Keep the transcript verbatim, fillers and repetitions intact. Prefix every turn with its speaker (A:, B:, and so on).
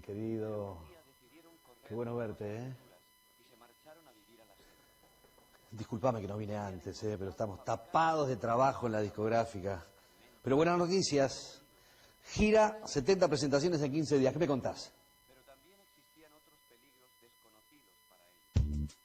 A: querido. Qué bueno verte, ¿eh? Disculpame que no vine antes, ¿eh? Pero estamos tapados de trabajo en la discográfica. Pero buenas noticias. Gira, setenta presentaciones en quince días. ¿Qué me contás?